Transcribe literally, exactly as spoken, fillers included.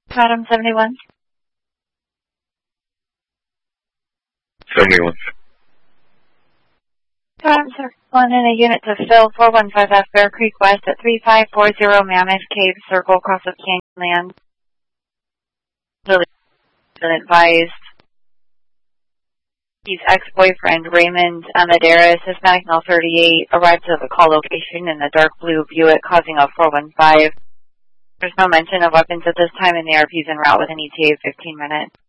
Adam seventy-one. seventy-one. Adam seventy-one in a unit to Phil four one five F Bear Creek West at three five four zero Mammoth Cave Circle across the Canyonland. Lily been advised. His ex-boyfriend, Raymond Amadeus, Hispanic male thirty-eight, arrived at the call location in a dark blue Buick causing a four one five. There's no mention of weapons at this time, and the A R P is en route with an E T A of fifteen minutes.